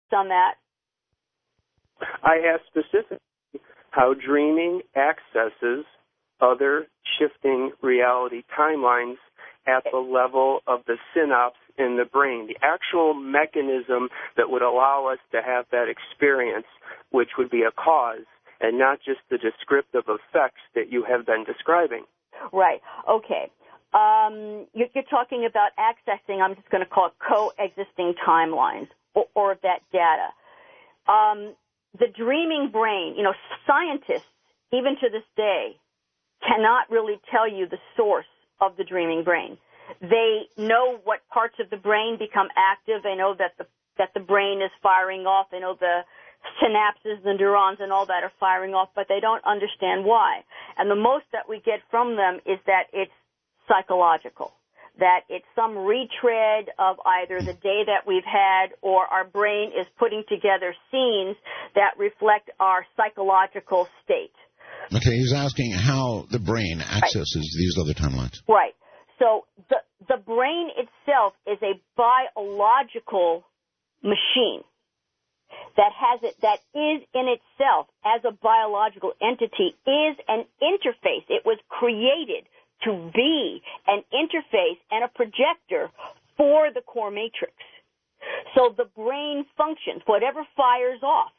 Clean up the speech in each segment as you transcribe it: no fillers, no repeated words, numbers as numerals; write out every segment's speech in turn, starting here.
on that. I asked specifically how dreaming accesses other shifting reality timelines at the level of the synapse in the brain, the actual mechanism that would allow us to have that experience, which would be a cause, and not just the descriptive effects that you have been describing. Right. Okay. You're talking about accessing, I'm just going to call it coexisting timelines, or that data. The dreaming brain, scientists, even to this day, cannot really tell you the source of the dreaming brain. They know what parts of the brain become active. They know that the brain is firing off. They know the synapses, the neurons, and all that are firing off, but they don't understand why. And the most that we get from them is that it's psychological, that it's some retread of either the day that we've had, or our brain is putting together scenes that reflect our psychological state. Okay, he's asking how the brain accesses these other timelines. Right. So the brain itself is a biological machine that is in itself, as a biological entity, is an interface. It was created to be an interface and a projector for the core matrix. So the brain functions. Whatever fires off.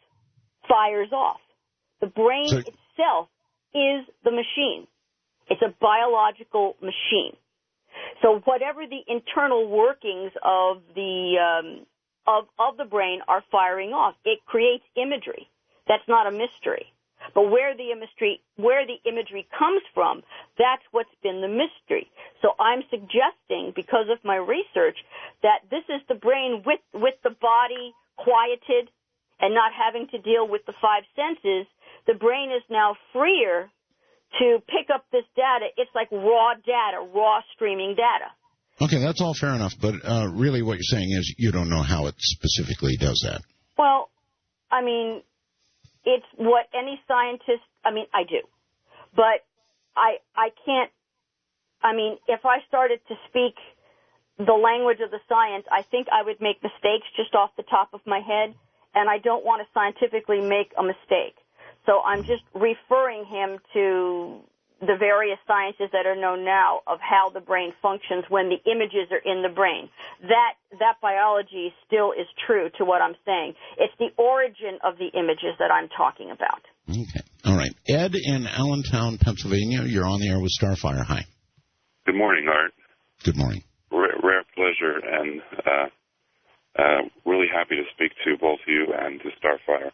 The brain itself is the machine. It's a biological machine. So whatever the internal workings of the brain are firing off, it creates imagery. That's not a mystery. But where the imagery comes from, that's what's been the mystery. So I'm suggesting, because of my research, that this is the brain with the body quieted and not having to deal with the five senses. The brain is now freer to pick up this data. It's like raw data, raw streaming data. Okay, that's all fair enough, but really what you're saying is you don't know how it specifically does that. Well, I mean, it's what any scientist, I do. But I can't, if I started to speak the language of the science, I think I would make mistakes just off the top of my head, and I don't want to scientifically make a mistake. So I'm just referring him to the various sciences that are known now of how the brain functions when the images are in the brain. That biology still is true to what I'm saying. It's the origin of the images that I'm talking about. Okay. All right. Ed in Allentown, Pennsylvania, you're on the air with Starfire. Hi. Good morning, Art. Good morning. Rare pleasure, and really happy to speak to both you and to Starfire.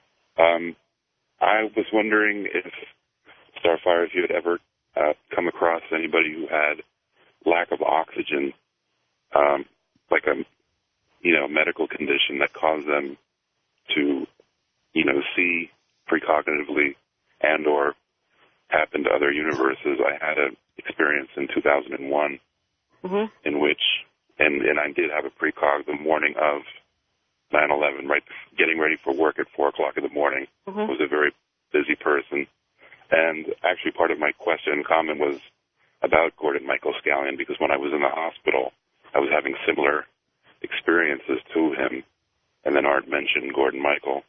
I was wondering if you had ever come across anybody who had lack of oxygen, like a medical condition that caused them to see precognitively and or tap into other universes. I had an experience in 2001 in which, and I did have a precog the morning of 9/11, right, getting ready for work at 4 o'clock in the morning. I was a very busy person. And actually part of my question and comment was about Gordon Michael Scallion, because when I was in the hospital, I was having similar experiences to him. And then Art mentioned Gordon Michael.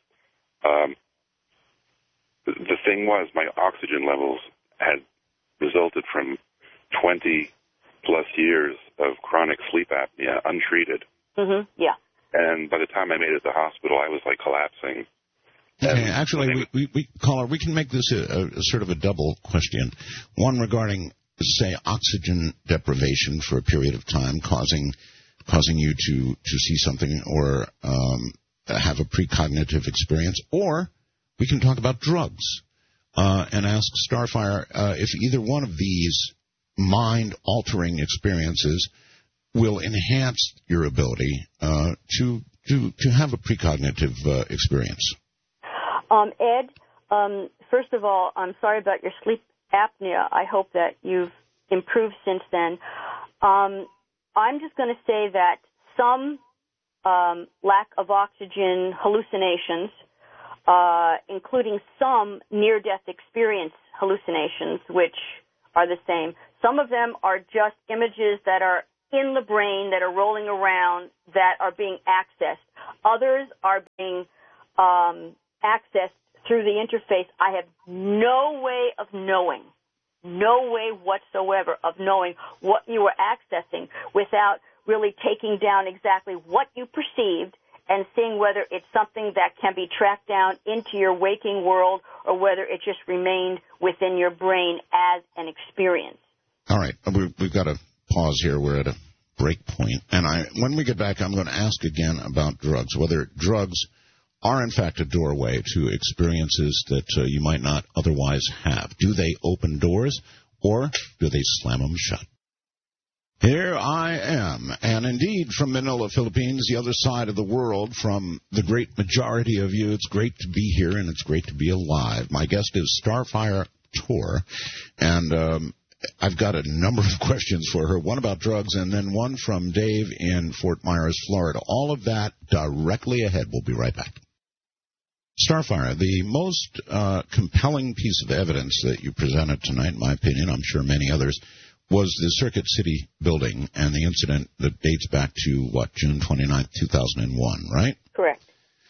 The thing was, my oxygen levels had resulted from 20-plus years of chronic sleep apnea, untreated. Yeah. And by the time I made it to the hospital, I was, collapsing. Okay, actually, caller, we can make this a sort of a double question. One regarding, say, oxygen deprivation for a period of time, causing you to see something or have a precognitive experience, or we can talk about drugs and ask Starfire if either one of these mind-altering experiences will enhance your ability to have a precognitive experience. Ed, first of all, I'm sorry about your sleep apnea. I hope that you've improved since then. I'm just going to say that some lack of oxygen hallucinations, including some near-death experience hallucinations, which are the same. Some of them are just images that are in the brain that are rolling around that are being accessed. Others are being accessed through the interface. I have no way of knowing, no way whatsoever of knowing what you were accessing without really taking down exactly what you perceived and seeing whether it's something that can be tracked down into your waking world or whether it just remained within your brain as an experience. All right. We've got to pause here. We're at a break point. And when we get back, I'm going to ask again about drugs, whether drugs are, in fact, a doorway to experiences that you might not otherwise have. Do they open doors, or do they slam them shut? Here I am, and indeed from Manila, Philippines, the other side of the world, from the great majority of you. It's great to be here, and it's great to be alive. My guest is Starfire Tor, and I've got a number of questions for her, one about drugs and then one from Dave in Fort Myers, Florida. All of that directly ahead. We'll be right back. Starfire, the most compelling piece of evidence that you presented tonight, in my opinion, I'm sure many others, was the Circuit City building and the incident that dates back to, June 29th, 2001, right? Correct.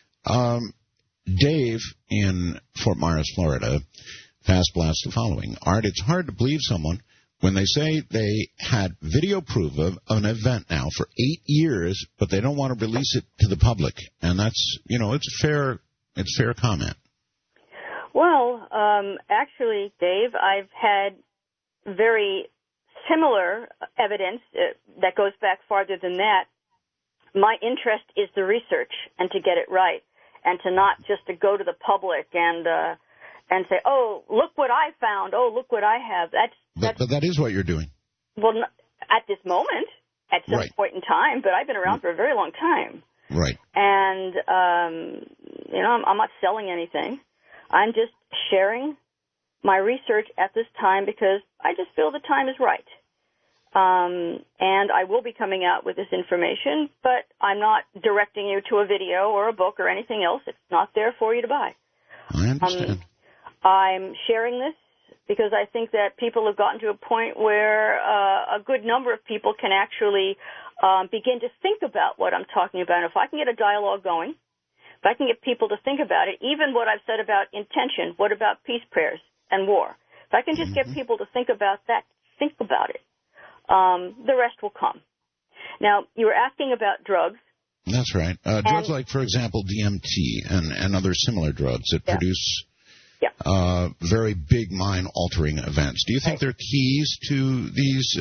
Dave in Fort Myers, Florida, fast blast the following. Art, it's hard to believe someone when they say they had video proof of an event now for 8 years, but they don't want to release it to the public. And that's, it's a fair comment. Well, actually, Dave, I've had very similar evidence that goes back farther than that. My interest is the research and to get it right, and to not just to go to the public and say, "Oh, look what I found. Oh, look what I have." But that is what you're doing. Well, at this moment, at some point in time, but I've been around for a very long time. Right. And I'm not selling anything. I'm just sharing my research at this time because I just feel the time is right. And I will be coming out with this information, but I'm not directing you to a video or a book or anything else. It's not there for you to buy. I understand. I'm sharing this because I think that people have gotten to a point where a good number of people can actually begin to think about what I'm talking about. If I can get a dialogue going, if I can get people to think about it, even what I've said about intention, what about peace prayers and war, if I can just get people to think about that, think about it, the rest will come. Now, you were asking about drugs. That's right. Drugs like, for example, DMT and other similar drugs that produce very big mind-altering events. Do you think they're keys to these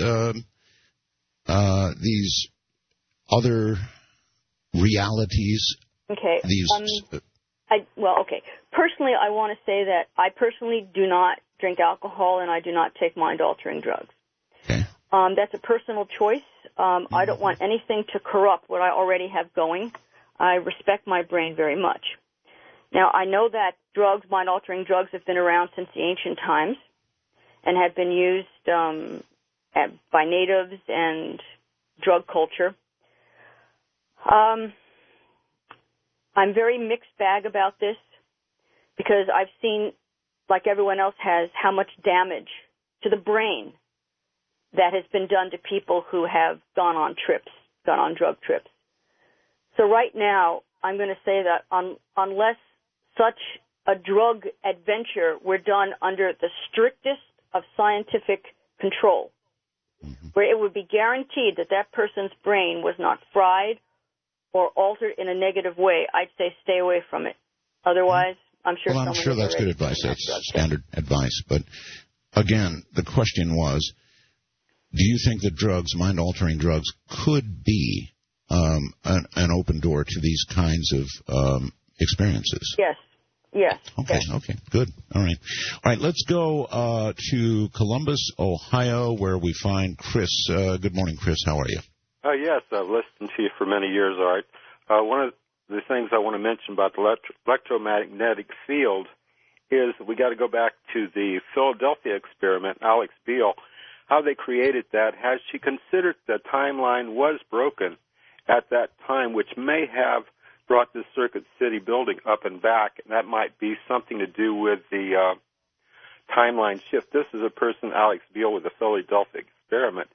other realities? Okay. Personally, I want to say that I personally do not drink alcohol and I do not take mind-altering drugs. Okay. That's a personal choice. I don't want anything to corrupt what I already have going. I respect my brain very much. Now, I know that drugs, mind-altering drugs, have been around since the ancient times and have been used by natives and drug culture. I'm very mixed bag about this because I've seen, like everyone else has, how much damage to the brain that has been done to people who have gone on drug trips. So right now, I'm going to say that unless such a drug adventure were done under the strictest of scientific control, where it would be guaranteed that that person's brain was not fried or altered in a negative way, I'd say stay away from it. Otherwise, I'm sure. Well, I'm sure that's good advice. That's standard advice. But again, the question was, do you think that drugs, mind-altering drugs, could be an open door to these kinds of experiences? Yes. Okay, good. All right, let's go to Columbus, Ohio, where we find Chris. Good morning, Chris. How are you? Yes, I've listened to you for many years, Art. One of the things I want to mention about the electromagnetic field is we got to go back to the Philadelphia experiment, Alex Beal, how they created that. Has she considered the timeline was broken at that time, which may have brought the Circuit City building up and back, and that might be something to do with the timeline shift. This is a person, Alex Beal, with the Philadelphia experiment,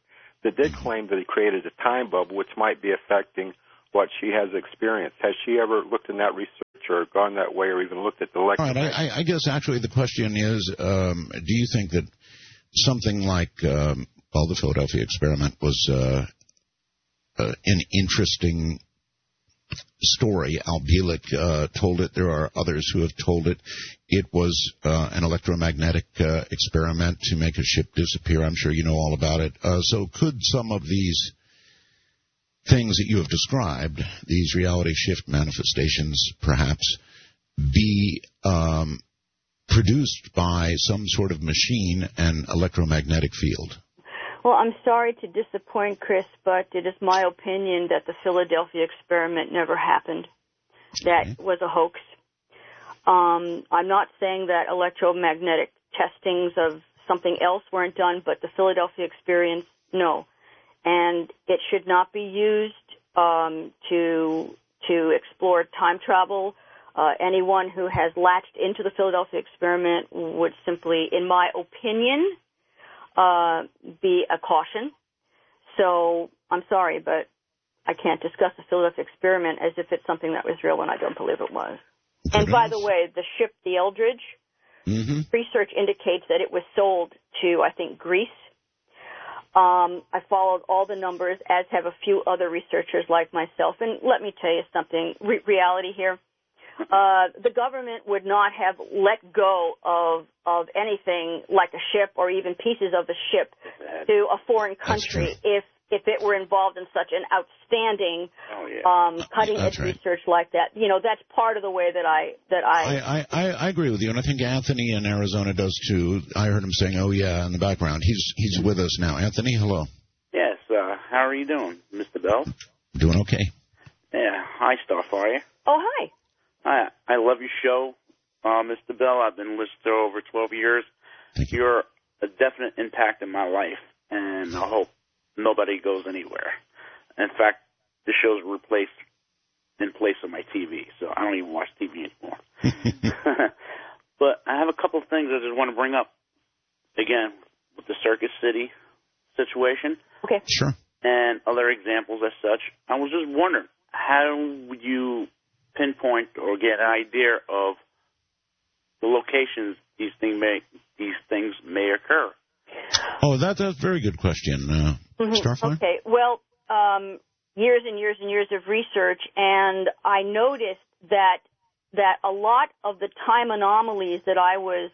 that did claim that he created a time bubble, which might be affecting what she has experienced. Has she ever looked in that research or gone that way or even looked at the lecture? All right, I guess actually the question is, do you think that something like, the Philadelphia experiment was an interesting story? Al Bielek told it. There are others who have told it. It was an electromagnetic experiment to make a ship disappear. I'm sure you know all about it. So could some of these things that you have described, these reality shift manifestations, perhaps be produced by some sort of machine and electromagnetic field? Well, I'm sorry to disappoint Chris, but it is my opinion that the Philadelphia experiment never happened. That was a hoax. I'm not saying that electromagnetic testings of something else weren't done, but the Philadelphia experience, no. And it should not be used to explore time travel. Anyone who has latched into the Philadelphia experiment would simply, in my opinion, be a caution. So I'm sorry, but I can't discuss the Philadelphia experiment as if it's something that was real when I don't believe it was. And by the way, the ship, the Eldridge, research indicates that it was sold to, I think, Greece. I followed all the numbers, as have a few other researchers like myself. And let me tell you something, reality here. The government would not have let go of anything like a ship or even pieces of the ship to a foreign country if it were involved in such an outstanding cutting-edge research like that. You know, that's part of the way that I agree with you, and I think Anthony in Arizona does too. I heard him saying, "Oh yeah," in the background. He's with us now. Anthony, hello. Yes. How are you doing, Mr. Bell? Doing okay. Yeah. Hi, Starfire. Oh, hi. I love your show, Mr. Bell. I've been listening to over 12 years. Thank you. You're a definite impact in my life, and I hope nobody goes anywhere. In fact, the show's replaced in place of my TV, so I don't even watch TV anymore. But I have a couple of things I just want to bring up. Again, with the Circuit City situation. Okay. Sure. And other examples as such. I was just wondering, how would you pinpoint or get an idea of the locations these things may occur? Oh, that's a very good question, Starfire. Okay. Well, years and years and years of research, and I noticed that a lot of the time anomalies that I was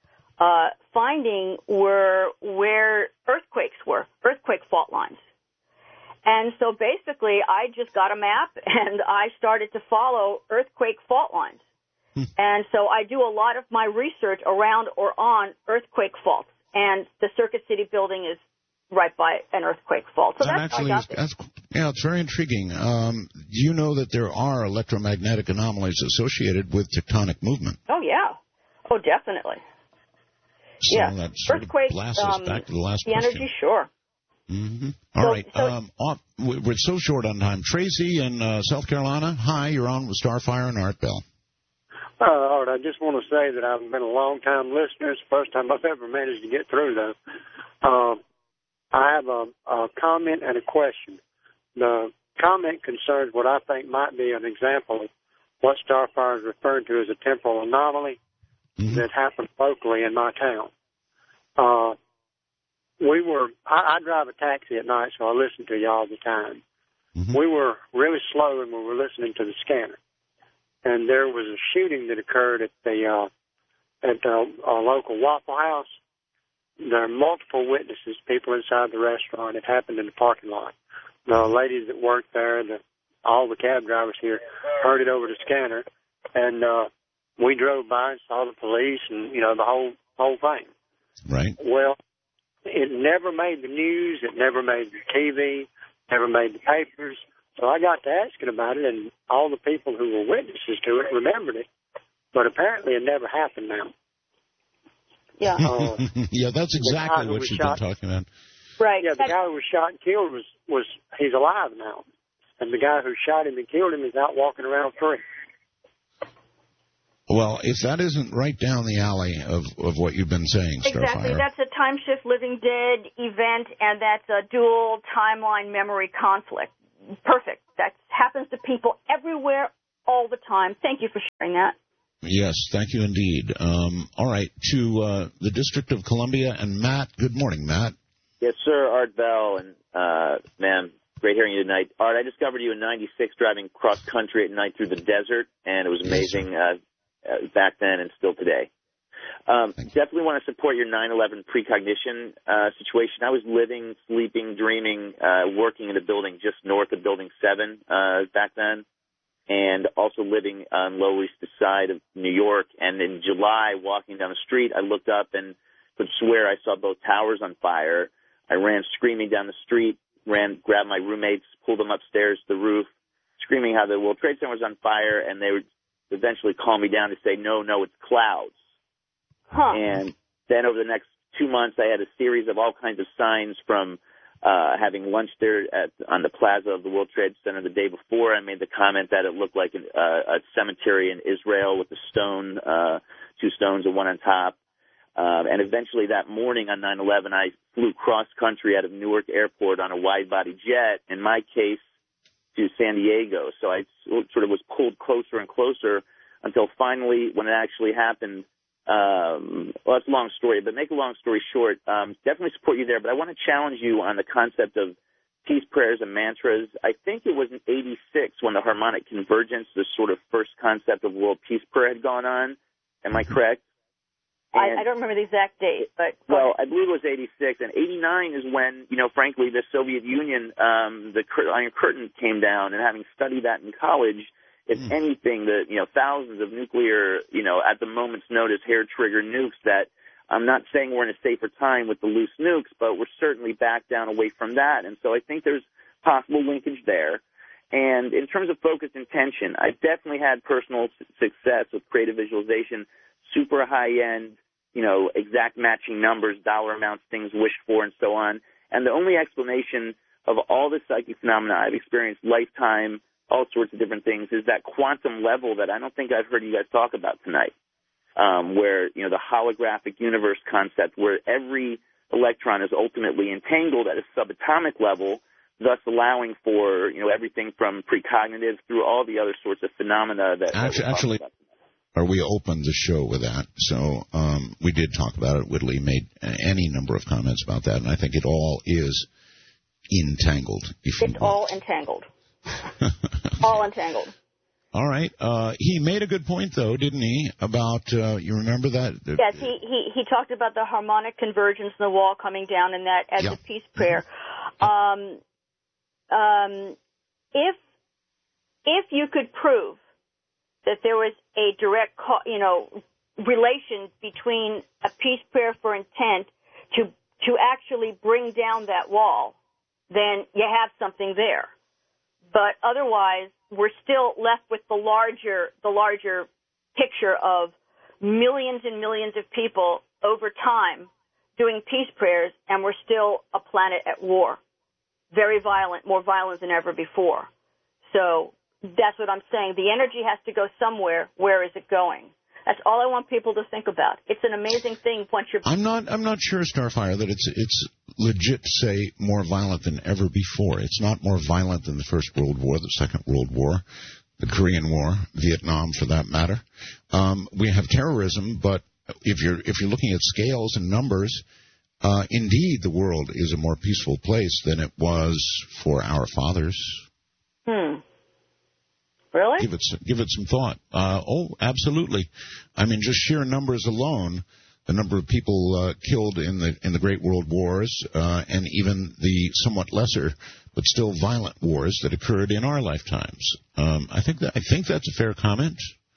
finding were where earthquake fault lines. And so basically, I just got a map, and I started to follow earthquake fault lines. And so I do a lot of my research around or on earthquake faults. And the Circuit City building is right by an earthquake fault. So that's how I got this. It's very intriguing. Do you know that there are electromagnetic anomalies associated with tectonic movement? Oh, yeah. Oh, definitely. So yeah. that sort of blasts us back to the last the question. energy, sure. All right. We're so short on time. Tracy in South Carolina, hi, you're on with Starfire and Art Bell. Art, I just want to say that I've been a long-time listener. It's the first time I've ever managed to get through, though. I have a comment and a question. The comment concerns what I think might be an example of what Starfire is referring to as a temporal anomaly that happened locally in my town. I drive a taxi at night, so I listen to you all the time. We were really slow when we were listening to the scanner. And there was a shooting that occurred at the local Waffle House. There are multiple witnesses, people inside the restaurant. It happened in the parking lot. The ladies that worked there, all the cab drivers here, heard it over the scanner. And we drove by and saw the police and, the whole thing. Right. Well, it never made the news. It never made the TV, never made the papers. So I got to asking about it, and all the people who were witnesses to it remembered it. But apparently it never happened now. Yeah. Yeah, that's exactly what you've been talking about. Right. Yeah, the guy who was shot and killed he's alive now. And the guy who shot him and killed him is out walking around free. Well, if that isn't right down the alley of what you've been saying, Starfire. Exactly. That's a Time Shift Living Dead event, and that's a dual timeline memory conflict. Perfect. That happens to people everywhere all the time. Thank you for sharing that. Yes, thank you indeed. All right, to the District of Columbia and Matt. Good morning, Matt. Yes, sir, Art Bell, and ma'am, great hearing you tonight. Art, I discovered you in '96 driving cross country at night through the desert, and it was amazing back then and still today. Definitely want to support your 9/11 precognition situation. I was living, sleeping, dreaming, working in a building just north of Building 7 back then, and also living on Lower East Side of New York. And in July, walking down the street, I looked up and could swear I saw both towers on fire. I ran screaming down the street, grabbed my roommates, pulled them upstairs to the roof, screaming how the World Trade Center was on fire, and they would eventually calm me down to say, no, it's clouds. Huh. And then over the next 2 months, I had a series of all kinds of signs from having lunch there on the plaza of the World Trade Center the day before. I made the comment that it looked like a cemetery in Israel with a stone, 2 stones and one on top. And eventually that morning on 9/11, I flew cross-country out of Newark Airport on a wide-body jet, in my case, to San Diego. So I sort of was pulled closer and closer until finally, when it actually happened, well, that's a long story, but make a long story short, definitely support you there. But I want to challenge you on the concept of peace prayers and mantras. I think it was in '86 when the harmonic convergence, the sort of first concept of world peace prayer, had gone on. Am I correct? I don't remember the exact date, but... Well, I believe it was 86, and 89 is when, frankly, the Soviet Union, the Iron Curtain came down, and having studied that in college, if anything, thousands of nuclear, at the moment's notice, hair-trigger nukes that I'm not saying we're in a safer time with the loose nukes, but we're certainly back down away from that. And so I think there's possible linkage there. And in terms of focused intention, I've definitely had personal success with creative visualization, super high-end, exact matching numbers, dollar amounts, things wished for, and so on. And the only explanation of all the psychic phenomena I've experienced, lifetime, all sorts of different things, is that quantum level that I don't think I've heard you guys talk about tonight, where, the holographic universe concept, where every electron is ultimately entangled at a subatomic level, thus allowing for, everything from precognitive through all the other sorts of phenomena that... Actually, we opened the show with that, so we did talk about it. Whitley made any number of comments about that, and I think it all is entangled. It's all entangled. All entangled. All right. He made a good point, though, didn't he, about, you remember that? Yes, he talked about the harmonic convergence and the wall coming down and that as a peace prayer. If you could prove that there was a direct, relation between a peace prayer for intent to actually bring down that wall, then you have something there. But otherwise, we're still left with the larger picture of millions and millions of people over time doing peace prayers, and we're still a planet at war. Very violent, more violent than ever before. So that's what I'm saying. The energy has to go somewhere. Where is it going? That's all I want people to think about. It's an amazing thing once you're... I'm not sure, Starfire, that it's legit to say more violent than ever before. It's not more violent than the First World War, the Second World War, the Korean War, Vietnam, for that matter. We have terrorism, but if you're looking at scales and numbers, indeed the world is a more peaceful place than it was for our fathers. Really? Give it some thought. Oh, absolutely. I mean, just sheer numbers alone, the number of people killed in the Great World Wars, and even the somewhat lesser but still violent wars that occurred in our lifetimes. I think that's a fair comment.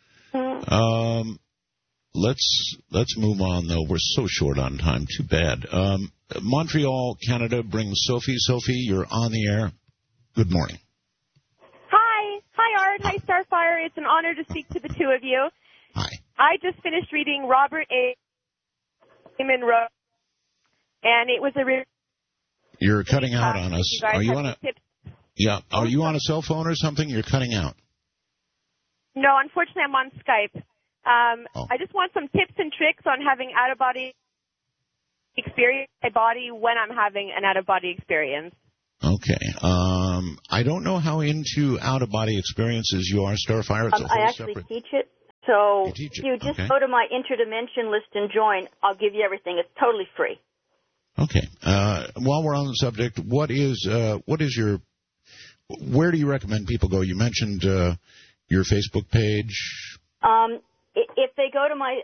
Let's move on, though. We're so short on time. Too bad. Montreal, Canada brings Sophie. Sophie, you're on the air. Good morning. Hi, Art. Hi, Starfire. It's an honor to speak to the two of you. Hi. I just finished reading Robert A. Monroe, and it was a... You're cutting out on us. Are you on a... Yeah. Are you on a cell phone or something? You're cutting out. No, unfortunately, I'm on Skype. I just want some tips and tricks on having out-of-body experience in my body when I'm having an out-of-body experience. Okay. I don't know how into out-of-body experiences you are, Starfire. It's a whole I actually separate... teach it. So you teach it. if you just Okay. go to my interdimension list and join, I'll give you everything. It's totally free. Okay. While we're on the subject, what is your... Where do you recommend people go? You mentioned your Facebook page. If they go to my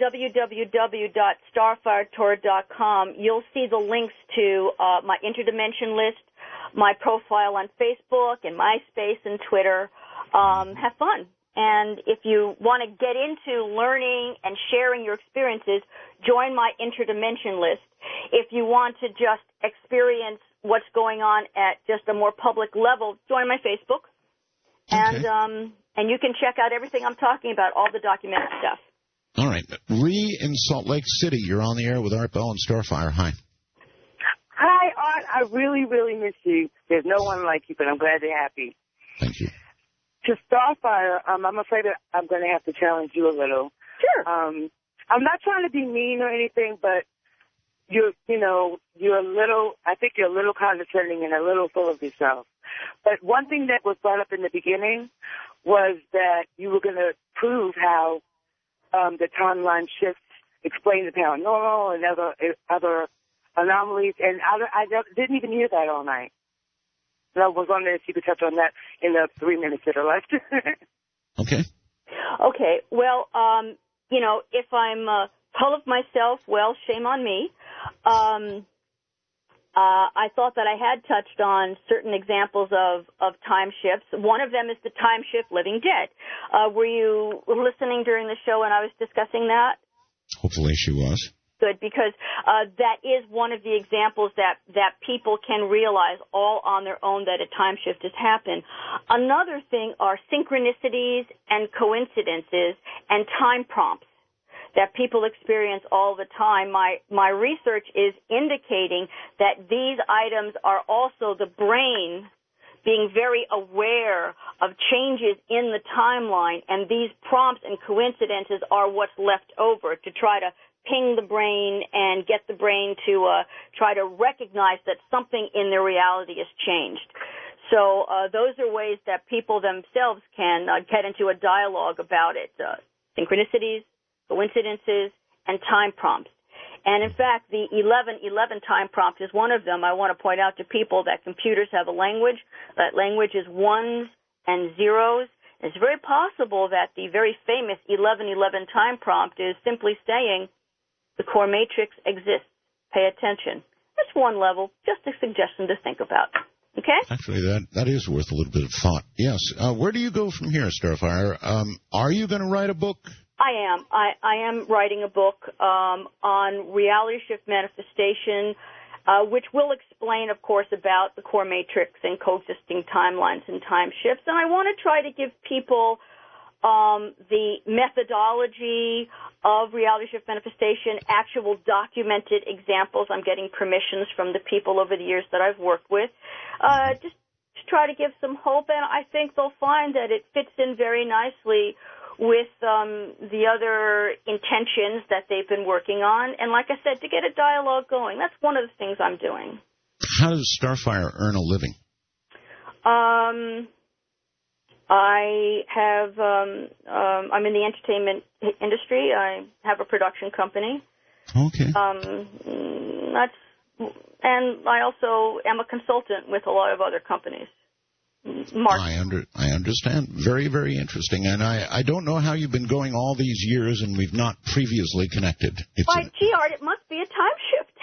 www.starfiretour.com, you'll see the links to my interdimension list, my profile on Facebook and MySpace and Twitter. Have fun. And if you want to get into learning and sharing your experiences, join my interdimension list. If you want to just experience what's going on at just a more public level, join my Facebook. Okay. And you can check out everything I'm talking about, all the documented stuff. All right. Ree in Salt Lake City, you're on the air with Art Bell and Starfire. Hi. Hi, Art. I really, really miss you. There's no one like you, but I'm glad you're happy. Thank you. To Starfire, I'm afraid that I'm going to have to challenge you a little. Sure. I'm not trying to be mean or anything, but you're a little, I think you're a little condescending and a little full of yourself. But one thing that was brought up in the beginning was that you were going to prove how the timeline shifts explain the paranormal and other anomalies, and I didn't even hear that all night. So I was wondering if you could touch on that in the 3 minutes that are left. Okay. Okay. Well, if I'm full of myself, well, shame on me. I thought that I had touched on certain examples of time shifts. One of them is the time shift Living Dead. Were you listening during the show when I was discussing that? Hopefully she was. Good, because that is one of the examples that people can realize all on their own that a time shift has happened. Another thing are synchronicities and coincidences and time prompts that people experience all the time. My research is indicating that these items are also the brain being very aware of changes in the timeline, and these prompts and coincidences are what's left over to try to ping the brain and get the brain to try to recognize that something in their reality has changed. So those are ways that people themselves can get into a dialogue about it. Synchronicities, coincidences, and time prompts. And in fact, the 1111 time prompt is one of them. I want to point out to people that computers have a language. That language is ones and zeros. It's very possible that the very famous 1111 time prompt is simply saying, the core matrix exists. Pay attention. That's one level, just a suggestion to think about. Okay? Actually, that is worth a little bit of thought. Yes. Where do you go from here, Starfire? Are you going to write a book? I am. I am writing a book on reality shift manifestation, which will explain, of course, about the core matrix and coexisting timelines and time shifts. And I want to try to give people the methodology of reality shift manifestation, actual documented examples. I'm getting permissions from the people over the years that I've worked with, just to try to give some hope. And I think they'll find that it fits in very nicely with the other intentions that they've been working on. And like I said, to get a dialogue going. That's one of the things I'm doing. How does Starfire earn a living? I have, I'm in the entertainment industry. I have a production company. Okay. And I also am a consultant with a lot of other companies. I understand. Very, very interesting. And I don't know how you've been going all these years and we've not previously connected. Gee, Art, it must be a time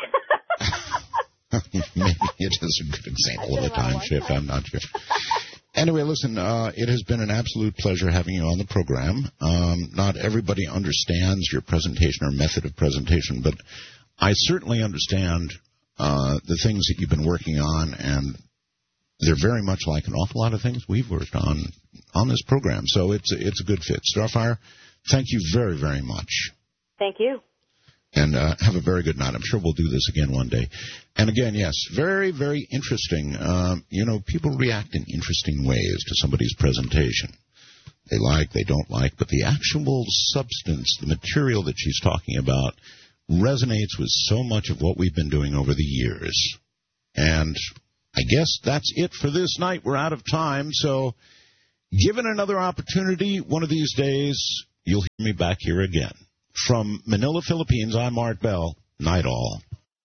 shift. Maybe it is a good example of a time shift. I'm not sure. Anyway, listen, it has been an absolute pleasure having you on the program. Not everybody understands your presentation or method of presentation, but I certainly understand the things that you've been working on, and they're very much like an awful lot of things we've worked on this program. So it's a good fit. Starfire, thank you very, very much. Thank you. And have a very good night. I'm sure we'll do this again one day. And again, yes, very, very interesting. People react in interesting ways to somebody's presentation. they like, they don't like, but the actual substance, the material that she's talking about, resonates with so much of what we've been doing over the years. And I guess that's it for this night. We're out of time, so given another opportunity, one of these days, you'll hear me back here again. From Manila, Philippines, I'm Art Bell. Night all.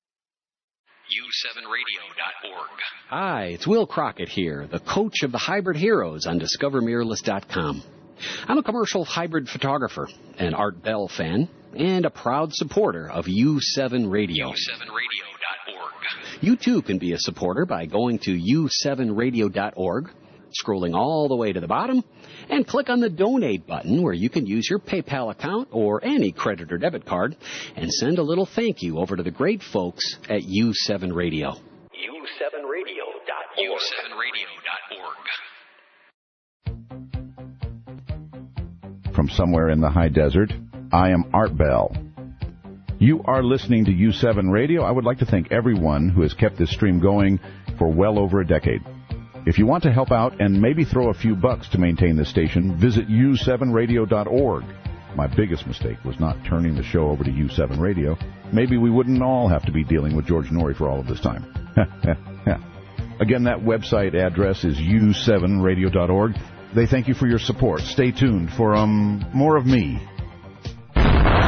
U7Radio.org. Hi, it's Will Crockett here, the coach of the Hybrid Heroes on DiscoverMirrorless.com. I'm a commercial hybrid photographer, an Art Bell fan, and a proud supporter of U7 Radio. U7Radio.org. You too can be a supporter by going to U7Radio.org, scrolling all the way to the bottom, and click on the Donate button where you can use your PayPal account or any credit or debit card and send a little thank you over to the great folks at U7 Radio. U7Radio.org. U7Radio.org. From somewhere in the high desert, I am Art Bell. You are listening to U7 Radio. I would like to thank everyone who has kept this stream going for well over a decade. If you want to help out and maybe throw a few bucks to maintain the station, visit U7Radio.org. My biggest mistake was not turning the show over to U7 Radio. Maybe we wouldn't all have to be dealing with George Norrie for all of this time. Again, that website address is U7Radio.org. They thank you for your support. Stay tuned for more of me. You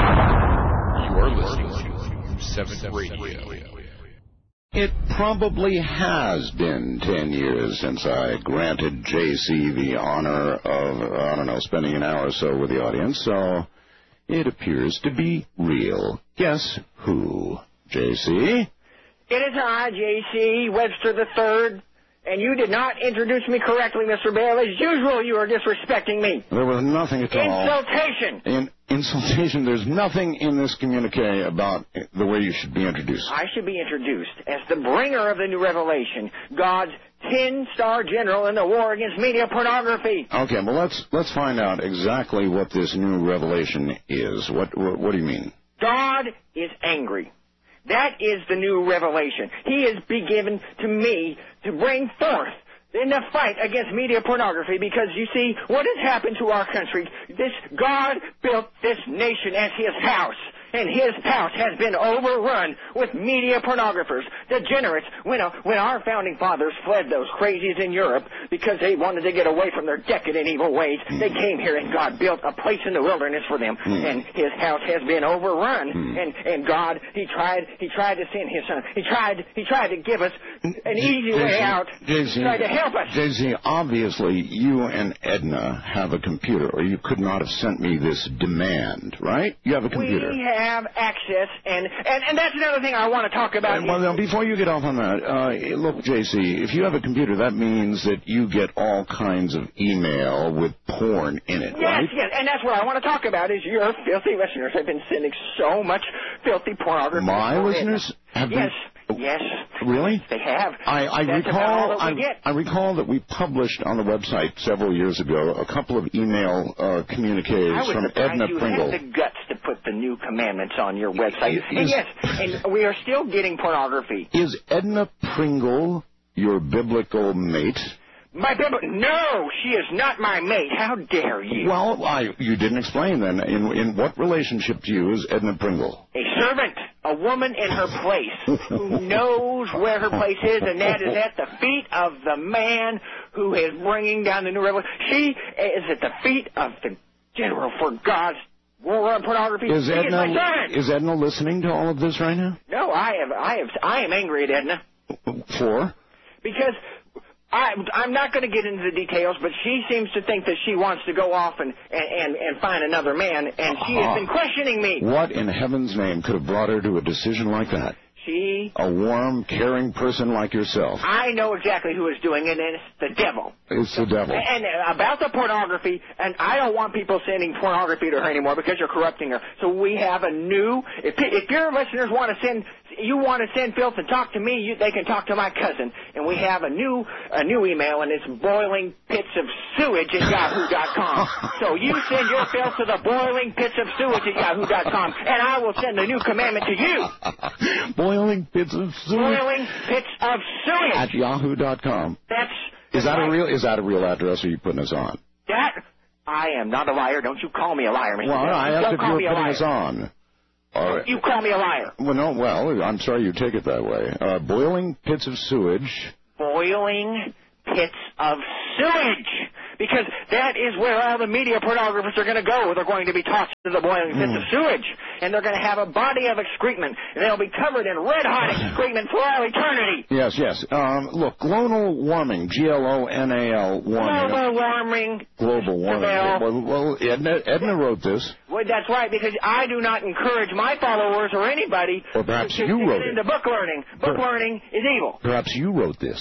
are listening to U7 Radio. It probably has been 10 years since I granted J.C. the honor of, spending an hour or so with the audience, so it appears to be real. Guess who, J.C.? It is I, J.C. Webster III, and you did not introduce me correctly, Mr. Bell. As usual, you are disrespecting me. There was nothing at all. Insultation. Insultation. There's nothing in this communique about the way you should be introduced. I should be introduced as the bringer of the new revelation, God's 10-star general in the war against media pornography. Okay, well, let's find out exactly what this new revelation is. What do you mean? God is angry. That is the new revelation. He has been given to me to bring forth in the fight against media pornography, because, you see, what has happened to our country, this God built this nation as his house, and his house has been overrun with media pornographers, degenerates. When our founding fathers fled those crazies in Europe because they wanted to get away from their decadent evil ways, they came here and God built a place in the wilderness for them, and his house has been overrun. And God, he tried to send his son. He tried to give us an easy way out. He tried to help us. Jay-Z, obviously you and Edna have a computer, or you could not have sent me this demand, right? You have a computer. We have access, and that's another thing I want to talk about. Well, now, before you get off on that, look, J.C., if you have a computer, that means that you get all kinds of email with porn in it, right? Yes, and that's what I want to talk about, is your filthy listeners have been sending so much filthy pornography. My listeners have been... Yes. Really? They have. I recall that we published on the website several years ago a couple of email communiques from Edna Pringle. You have the guts to put the new commandments on your website. And we are still getting pornography. Is Edna Pringle your biblical mate? No, she is not my mate. How dare you? Well, you didn't explain then. In what relationship to you is Edna Pringle? A servant, a woman in her place, who knows where her place is, and that is at the feet of the man who is bringing down the new revelation. She is at the feet of the general for God's war on pornography. Is Edna listening to all of this right now? No, I am angry at Edna. For? Because I'm not going to get into the details, but she seems to think that she wants to go off and find another man, and she has been questioning me. What in heaven's name could have brought her to a decision like that? A warm, caring person like yourself. I know exactly who is doing it, and it's the devil. It's the devil. And about the pornography, and I don't want people sending pornography to her anymore because you're corrupting her. So we have a new... If your listeners want to send filth and talk to me, they can talk to my cousin. And we have a new email, and it's boilingpitsofsewage@yahoo.com. So you send your filth to the boilingpitsofsewage@yahoo.com, and I will send the new commandment to you. Boiling pits of sewage. Boiling pits of sewage at yahoo.com. Is that a real address, or are you putting us on? I am not a liar. Don't you call me a liar, Mr. Well, Bell. I asked if you were putting us on. You call me a liar. Well, I'm sorry you take it that way. Boiling pits of sewage. Boiling pits of sewage. Because that is where all the media pornographers are going to go. They're going to be tossed into the boiling pits of sewage. And they're going to have a body of excrement. And they'll be covered in red-hot excrement for all eternity. Yes. Look, global warming, GLONAL warming. Global warming. Well, Edna wrote this. Well, that's right, because I do not encourage my followers or anybody or perhaps to you wrote get into book learning. Book learning is evil. Perhaps you wrote this.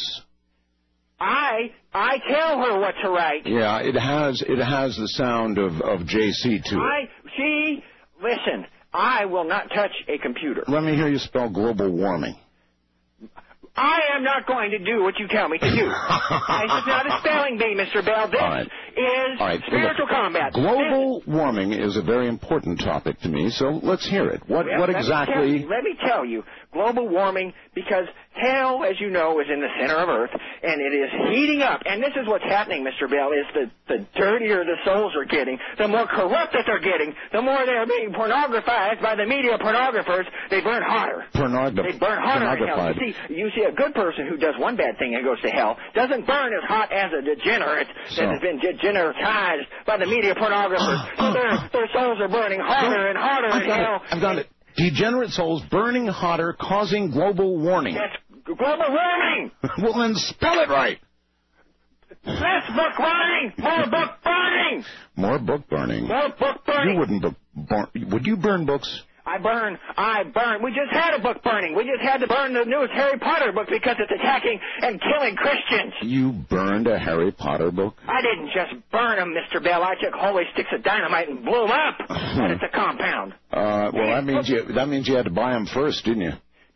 I tell her what to write. Yeah, it has the sound of JC to it. Listen, I will not touch a computer. Let me hear you spell global warming. I am not going to do what you tell me to do. This is not a spelling bee, Mr. Bell. This is spiritual combat. Global warming is a very important topic to me, so let's hear it. What exactly? Let me tell you, global warming, because hell, as you know, is in the center of Earth, and it is heating up. And this is what's happening, Mr. Bell, is the dirtier the souls are getting, the more corrupt that they're getting, the more they're being pornographized by the media pornographers. They burn hotter. They burn hotter in hell. You see, a good person who does one bad thing and goes to hell doesn't burn as hot as a degenerate that has been degeneratized by the media pornographers. So their souls are burning hotter and hotter in hell. I've got it. Degenerate souls burning hotter, causing global warming. That's global warming. Well, then spell it right. Less book burning. More book burning. More book burning. More book burning. You wouldn't would you burn books? I burn. We just had a book burning. We just had to burn the newest Harry Potter book because it's attacking and killing Christians. You burned a Harry Potter book? I didn't just burn them, Mr. Bell. I took holy sticks of dynamite and blew them up. But it's a compound. Well, that means you had to buy them first, didn't you?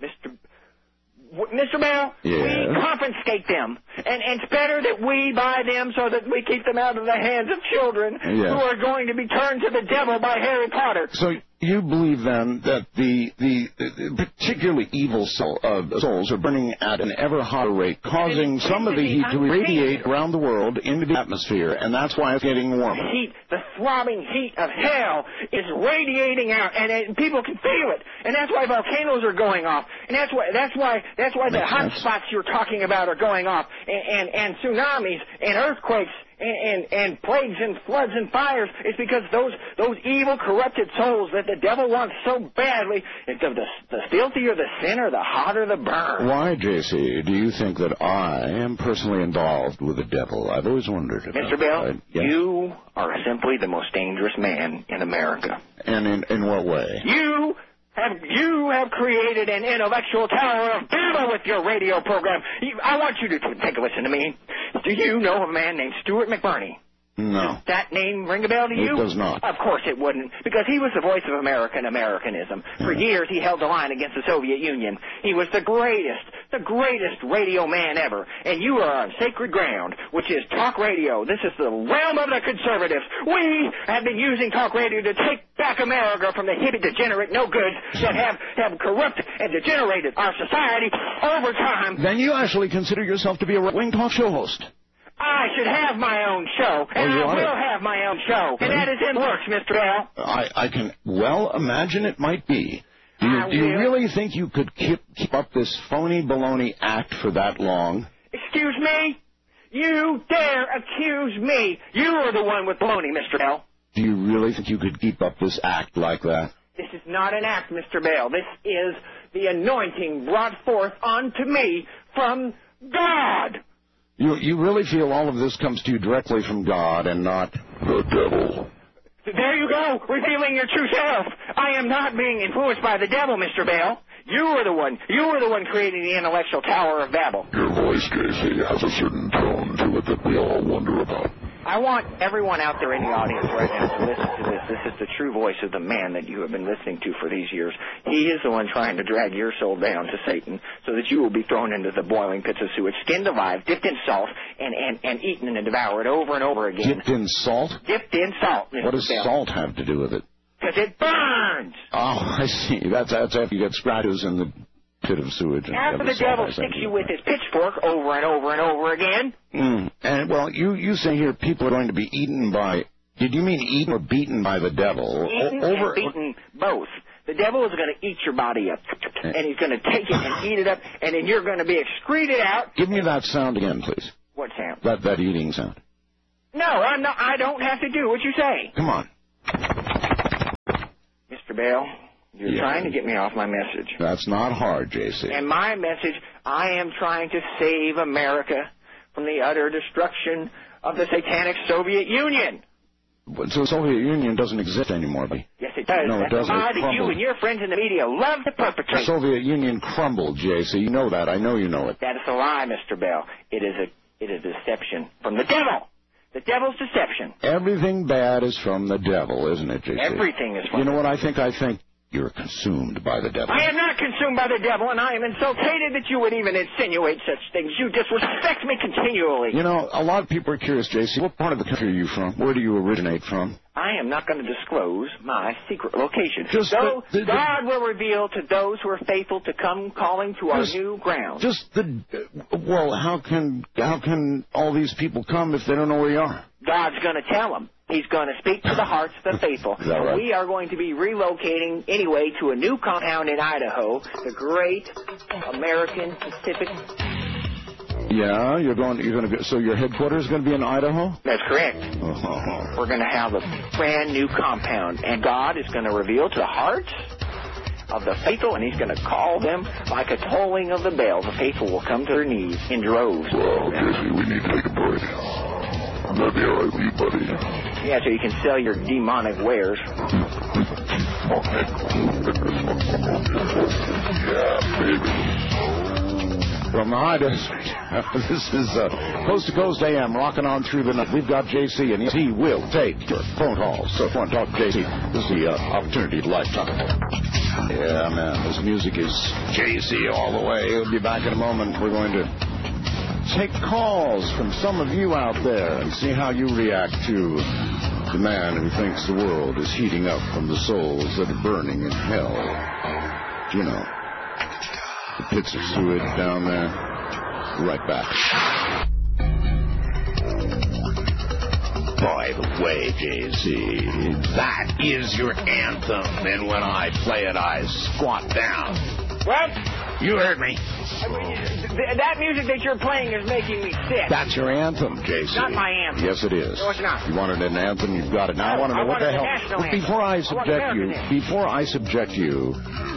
Mr. Bell, we confiscate them. And it's better that we buy them so that we keep them out of the hands of children who are going to be turned to the devil by Harry Potter. So you believe, then, that the particularly evil souls are burning at an ever hotter rate, causing some of the heat to radiate around the world into the atmosphere, and that's why it's getting warmer. The throbbing heat of hell is radiating out, and people can feel it, and that's why volcanoes are going off, and that's why the hot spots you're talking about are going off, and tsunamis and earthquakes. And plagues and floods and fires. It's because those evil, corrupted souls that the devil wants so badly, the filthier the sinner, the hotter the burn. Why, JC, do you think that I am personally involved with the devil? I've always wondered about Mr. Bell, you are simply the most dangerous man in America. And in what way? You have created an intellectual tower of Babel with your radio program. I want you to take a listen to me. Do you know a man named Stuart McBurney? No. Does that name ring a bell to you? It does not. Of course it wouldn't, because he was the voice of Americanism. For years he held the line against the Soviet Union. He was the greatest radio man ever. And you are on sacred ground, which is talk radio. This is the realm of the conservatives. We have been using talk radio to take back America from the hippie, degenerate, no-goods that have corrupted and degenerated our society over time. Then you actually consider yourself to be a right-wing talk show host. I should have my own show, and I will have my own show, and that is in works, Mr. Bell. I can well imagine it might be. Do you really think you could keep up this phony baloney act for that long? Excuse me? You dare accuse me? You are the one with baloney, Mr. Bell. Do you really think you could keep up this act like that? This is not an act, Mr. Bell. This is the anointing brought forth unto me from God. You really feel all of this comes to you directly from God and not the devil? There you go, revealing your true self. I am not being influenced by the devil, Mr. Bell. You were the one creating the intellectual Tower of Babel. Your voice, JC, has a certain tone to it that we all wonder about. I want everyone out there in the audience right now to listen to this. This is the true voice of the man that you have been listening to for these years. He is the one trying to drag your soul down to Satan so that you will be thrown into the boiling pits of sewage, skinned alive, dipped in salt, and eaten and devoured over and over again. Dipped in salt? Dipped in salt. What does salt have to do with it? Because it burns. Oh, I see. That's after you get scratches in the pit of sewage. After the devil sticks you with his pitchfork over and over and over again. And, well, you say here people are going to be eaten by Did you mean eaten or beaten by the devil? Eaten and beaten, both. The devil is going to eat your body up, and he's going to take it and eat it up, and then you're going to be excreted out. Give me that sound again, please. What sound? That eating sound. No, I'm not. I don't have to do what you say. Come on. Mr. Bell, you're trying to get me off my message. That's not hard, J.C. And my message, I am trying to save America from the utter destruction of the satanic Soviet Union. So the Soviet Union doesn't exist anymore, buddy. Yes, it does. No, it doesn't. That's a lie that you and your friends in the media love to perpetrate. The Soviet Union crumbled, J.C. You know that. I know you know it. That is a lie, Mr. Bell. It is a deception from the devil. The devil's deception. Everything bad is from the devil, isn't it, J.C.? Everything is from the devil. You know what I think? I think you're consumed by the devil. I am not consumed by the devil, and I am insulted that you would even insinuate such things. You disrespect me continually. You know, a lot of people are curious, J.C. What part of the country are you from? Where do you originate from? I am not going to disclose my secret location. Just God will reveal to those who are faithful to come calling to our new ground. Well, how can all these people come if they don't know where you are? God's going to tell them. He's going to speak to the hearts of the faithful. Is that right? We are going to be relocating anyway to a new compound in Idaho, the great American Pacific. Yeah, you're going to go, so your headquarters is going to be in Idaho? That's correct. We're going to have a brand new compound, and God is going to reveal to the hearts of the faithful, and he's going to call them like a tolling of the bell. The faithful will come to their knees in droves. Well, Jesse, we need to take a break. That'd be all right with you, buddy. Yeah, so you can sell your demonic wares. Yeah, baby. From the high desert, this is Coast to Coast AM, rocking on through the night. We've got JC, and he will take your phone calls. So if you want to talk to JC, this is the opportunity of a lifetime. Yeah, man, this music is JC all the way. He'll be back in a moment. We're going to take calls from some of you out there and see how you react to the man who thinks the world is heating up from the souls that are burning in hell. You know, the pits of sewage down there. Right back. By the way, JC, that is your anthem, and when I play it, I squat down. What? You heard me. That music that you're playing is making me sick. That's your anthem, JC. Not my anthem. Yes, it is. No, it's not. You wanted an anthem, you've got it. Now I want to know what the hell. Before I subject you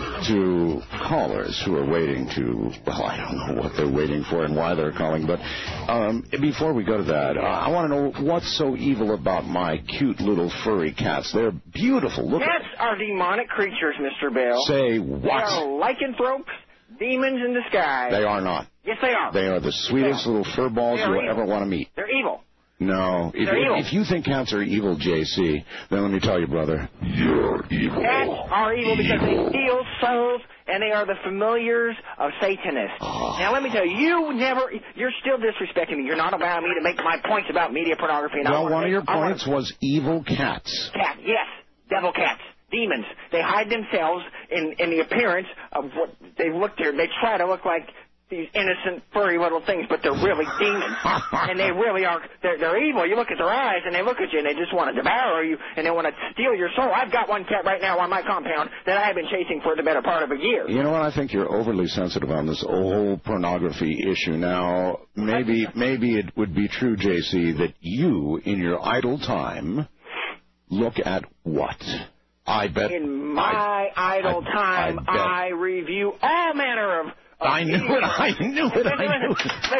to callers who are waiting to, well, I don't know what they're waiting for and why they're calling, but before we go to that, I want to know what's so evil about my cute little furry cats. They're beautiful. Look Cats are demonic creatures, Mr. Bell. Say what? They are lycanthropes, demons in disguise. They are not. Yes, they are. They are the sweetest little fur balls you'll ever want to meet. They're evil. No. If you think cats are evil, JC, then let me tell you, brother, you're evil. Cats are evil because they steal souls, and they are the familiars of Satanists. Now, let me tell you, you're still disrespecting me. You're not allowing me to make my points about media pornography. And well, one of your points was evil cats. Cat, yes. Devil cats. Demons. They hide themselves in the appearance of what they look there. They try to look like these innocent, furry little things, but they're really demons. And they really are, they're evil. You look at their eyes, and they look at you, and they just want to devour you, and they want to steal your soul. I've got one cat right now on my compound that I've been chasing for the better part of a year. You know what? I think you're overly sensitive on this whole pornography issue. Now, maybe it would be true, JC, that you, in your idle time, look at what? I bet. In my idle time, I review all manner of... I knew it.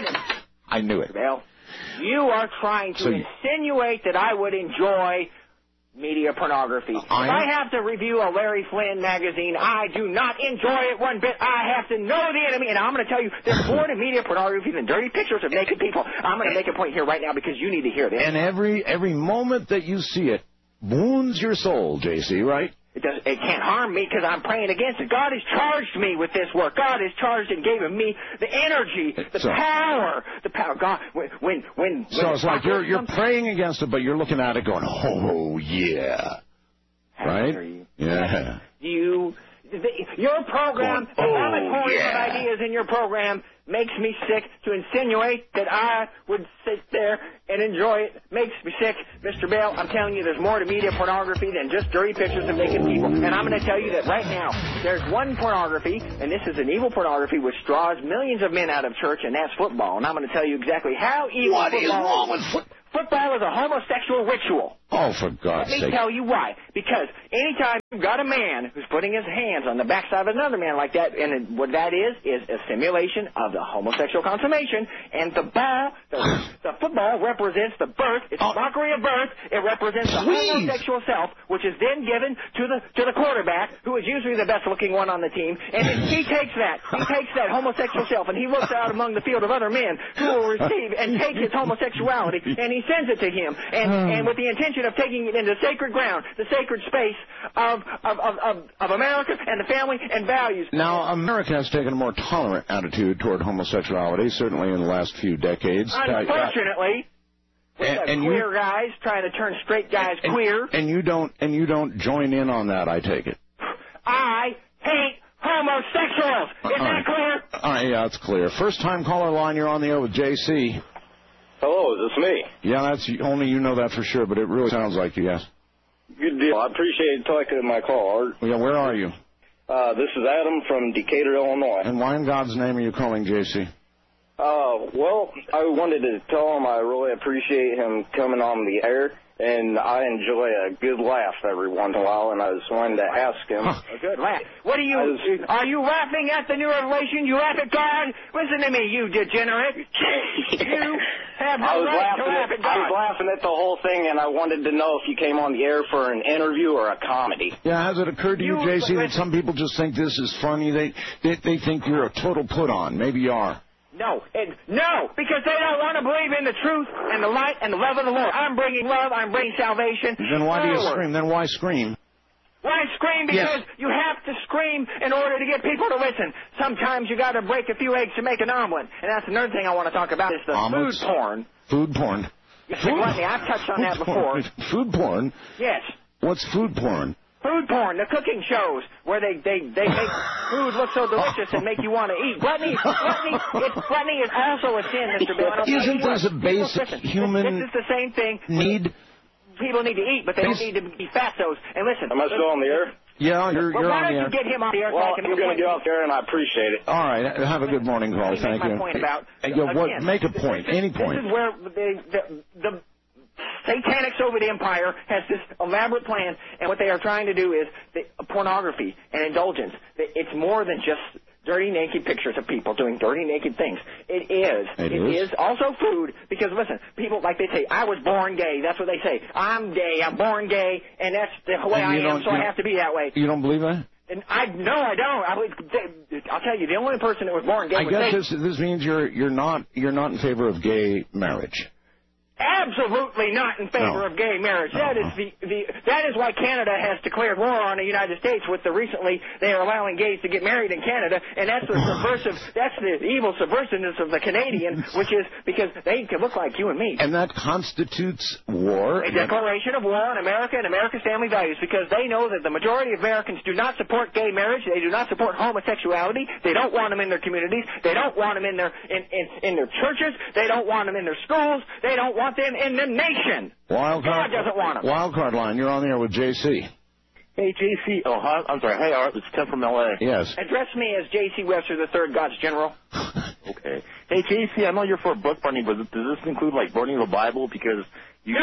I knew it. Well, you are trying to insinuate that I would enjoy media pornography. If I have to review a Larry Flynn magazine, I do not enjoy it one bit. I have to know the enemy, and I'm going to tell you, there's more to media pornography than dirty pictures of naked people. I'm going to make a point here right now because you need to hear this. And every moment that you see it wounds your soul, JC, right? It can't harm me because I'm praying against it. God has charged me with this work. God has charged and given me the energy, the power. God, when so it's like you're praying against it, but you're looking at it going, oh yeah, right? Yeah. Your program, the vomitorium of ideas in your program makes me sick. To insinuate that I would sit there and enjoy it makes me sick. Mr. Bell, I'm telling you, there's more to media pornography than just dirty pictures of naked people. And I'm going to tell you that right now, there's one pornography, and this is an evil pornography which draws millions of men out of church, and that's football. And I'm going to tell you exactly how evil What football is wrong with football? Football is a homosexual ritual. Oh, for God's sake. sake. Let me tell you why. Because anytime you've got a man who's putting his hands on the backside of another man like that, and what that is a simulation of the homosexual consummation, and the football represents the birth. It's a mockery of birth. It represents the homosexual self, which is then given to the quarterback, who is usually the best-looking one on the team, and then he takes that homosexual self, and he looks out among the field of other men who will receive and take his homosexuality, and he sends it to him, and with the intention of taking it into sacred ground, the sacred space of America and the family and values. Now, America has taken a more tolerant attitude toward homosexuality, certainly in the last few decades. Unfortunately, queer guys trying to turn straight guys queer. And you don't join in on that, I take it. I hate homosexuals. Is that clear? Yeah, it's clear. First-time caller line, you're on the air with JC. Hello, is this me? Yeah, that's only you know that for sure, but it really sounds like you, yes. Good deal. I appreciate taking my call, Art. Yeah, where are you? This is Adam from Decatur, Illinois. And why in God's name are you calling JC? Well, I wanted to tell him I really appreciate him coming on the air, and I enjoy a good laugh every once in a while, and I just wanted to ask him. A good laugh. What are you laughing at the new revelation? You laugh at God? Listen to me, you degenerate. You have no right to laugh at God. I was laughing at the whole thing, and I wanted to know if you came on the air for an interview or a comedy. Yeah, has it occurred to you, JC, that some people just think this is funny? They think you're a total put-on. Maybe you are. No, because they don't want to believe in the truth and the light and the love of the Lord. I'm bringing love. I'm bringing salvation. Then why do you scream? Then why scream? Why scream? Because you have to scream in order to get people to listen. Sometimes you got to break a few eggs to make an omelet, and that's another thing I want to talk about is the Omelets? food porn. Food porn. Gluttony. I've touched on that before. Food porn? Yes. What's food porn? Food porn, the cooking shows where they make food look so delicious and make you want to eat. Gluttony is also a sin, Mr. Bill. Isn't this a basic human This is the same thing. Need? People need to eat, but they don't need to be fatos. And listen. Am I still on the air? Yeah, you're on the air. Why don't you get him on the air? Well, I'm going to get off there, and I appreciate it. All right. Have a good morning, Carl. Thank you. Point about, make a point. Any point. This is where the Satanics over the empire has this elaborate plan, and what they are trying to do is pornography and indulgence. It's more than just dirty, naked pictures of people doing dirty, naked things. It is also food, because, listen, people, like they say, I was born gay. That's what they say. I'm gay. I'm born gay, and that's the way I am, so I have to be that way. You don't believe that? And I don't. I'll tell you, the only person that was born gay was I guess this means you're not in favor of gay marriage. Absolutely not in favor of gay marriage. That is why Canada has declared war on the United States. Recently they are allowing gays to get married in Canada, and that's the evil subversiveness of the Canadian, which is because they can look like you and me. And that constitutes war. A declaration of war on America and America's family values, because they know that the majority of Americans do not support gay marriage. They do not support homosexuality. They don't want them in their communities. They don't want them in their churches. They don't want them in their schools. They don't want them in the nation. God doesn't want them. Wildcard line, you're on the air with JC. Hey, JC. Oh, hi. I'm sorry. Hey, Art. It's Tim from L.A. Yes. Address me as J.C. Webster III, God's General. Okay. Hey, JC, I know you're for book burning, but does this include, like, burning the Bible? Because you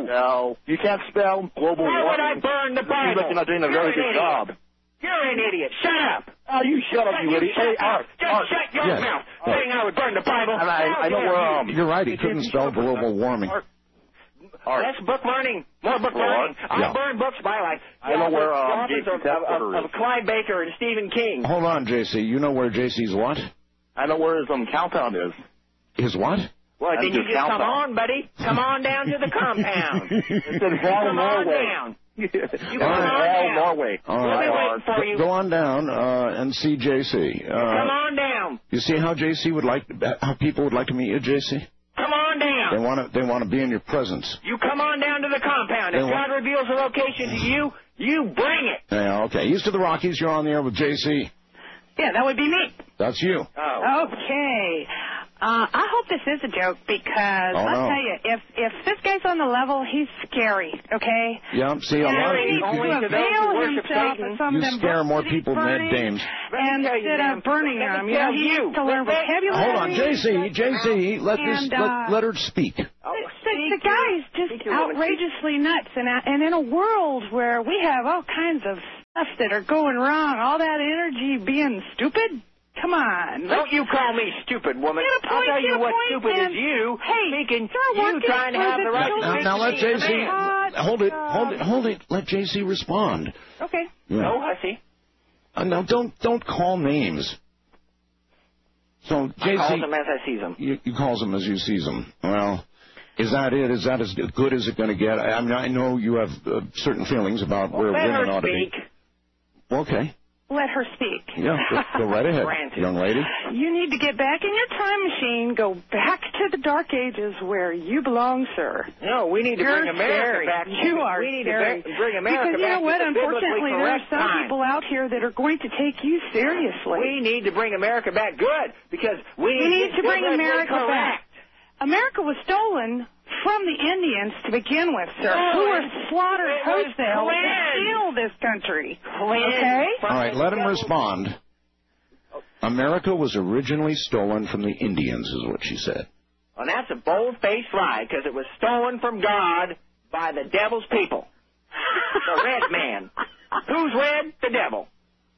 can't spell global warming. Why would I burn the Bible? You seem like you're not doing a very good job. You're an idiot. Shut up. Oh, you shut up, you idiot. Hey, Art. Shut your mouth. Saying I would burn the Bible. I know where, You're right. He couldn't spell global warming. That's book learning. More book learning. I burn books by life. I know where of Clyde Baker and Stephen King. Hold on, JC. You know where JC's what? I know where his compound is. His what? Well, then you just come on, buddy. Come on down to the compound. It's in Hall, Norway. You come on down. Norway. All right. Go on down and see JC. Come on down. You see how how people would like to meet you, JC? Come on down. They want to be in your presence. You come on down to the compound. around. If God reveals a location to you, you bring it. Yeah, okay. East of the Rockies, you're on the air with JC. Yeah, that would be me. That's you. Oh. Okay. I hope this is a joke because I'll tell you, if this guy's on the level, he's scary, okay? Yeah, see, a lot of people... Only to those who worship Satan. You scare more people than Ed Dames. Instead of burning them, he needs to learn vocabulary. Hold on, JC, let her speak. The guy's just outrageously nuts, and in a world where we have all kinds of stuff that are going wrong, all that energy being stupid, come on. Don't you call me stupid, woman. I'll tell you what stupid is you. Speaking, you trying to have the right to Now let JC... Hold it. Let JC respond. Okay. Yeah. Oh, I see. Now, don't call names. So, JC... I calls them as I sees them. You calls them as you sees them. Well... Is that it? Is that as good as it's going to get? I mean, I know you have certain feelings about where women ought to be. Okay. Let her speak. Yeah, go right ahead, young lady. You need to get back in your time machine, go back to the dark ages where you belong, sir. No, we need to bring America back. You are We need scary. to bring America because you know back what? to the Unfortunately, there are some people out here that are going to take you seriously. We need to bring America back good because we need to bring America back. America was stolen from the Indians to begin with, sir, who were slaughtered wholesale to steal this country. Okay? All right, let him respond. America was originally stolen from the Indians, is what she said. Well, that's a bold-faced lie, because it was stolen from God by the devil's people. The red man. Who's red? The devil.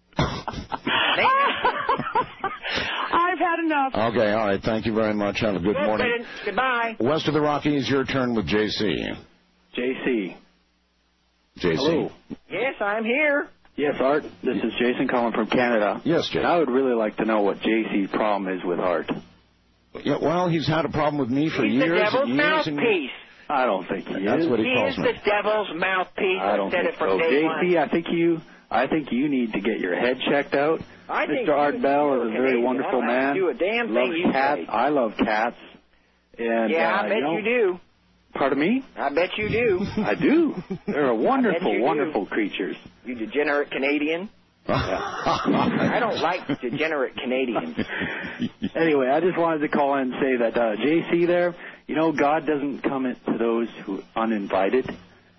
I've had enough. Okay, all right. Thank you very much. Have a good morning. Goodbye. West of the Rockies, your turn with JC. JC. Hello. Yes, I'm here. Yes, Art. This is Jason calling from Canada. Yes, Jason. I would really like to know what JC's problem is with Art. Yeah, well, he's had a problem with me for He's years the devil's and years mouthpiece. I don't think he is. That's what he calls me. He is the devil's mouthpiece. I don't think so. JC, I think you need to get your head checked out. Mr. Art Bell is a very wonderful man. Do a damn thing you cats. say. I love cats. And, yeah, I bet you do. Pardon me? I bet you do. I do. They're wonderful creatures. You degenerate Canadian. I don't like degenerate Canadians. Anyway, I just wanted to call in and say that JC there, you know, God doesn't come to those who uninvited.